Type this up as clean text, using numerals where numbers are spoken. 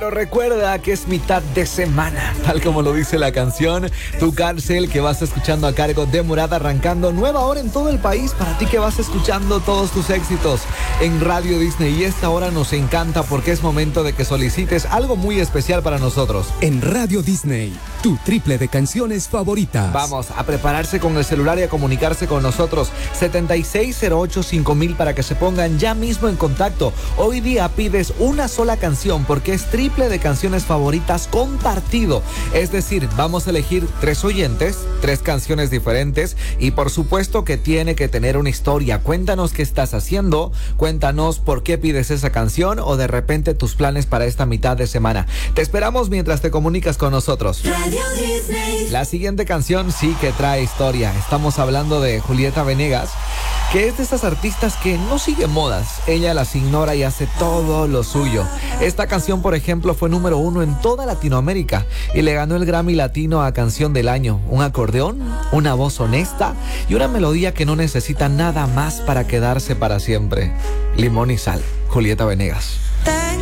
Pero recuerda que es mitad de semana, tal como lo dice la canción. Tu cárcel que vas escuchando a cargo de Murad, arrancando nueva hora en todo el país. Para ti que vas escuchando todos tus éxitos en Radio Disney. Y esta hora nos encanta porque es momento de que solicites algo muy especial para nosotros. En Radio Disney, tu triple de canciones favoritas. Vamos a prepararse con el celular y a comunicarse con nosotros. 76085000 para que se pongan ya mismo en contacto. Hoy día pides una sola canción porque es triple de canciones favoritas compartido. Es decir, vamos a elegir 3 oyentes, 3 canciones diferentes y por supuesto que tiene que tener una historia. Cuéntanos qué estás haciendo, cuéntanos por qué pides esa canción o de repente tus planes para esta mitad de semana. Te esperamos mientras te comunicas con nosotros. Radio Disney. La siguiente canción sí que trae historia. Estamos hablando de Julieta Venegas, que es de esas artistas que no sigue modas. Ella las ignora y hace todo lo suyo. Esta canción, por ejemplo, fue número 1 en toda Latinoamérica y le ganó el Grammy Latino a Canción del Año. Un acordeón, una voz honesta y una melodía que no necesita nada más para quedarse para siempre. Limón y sal, Julieta Venegas.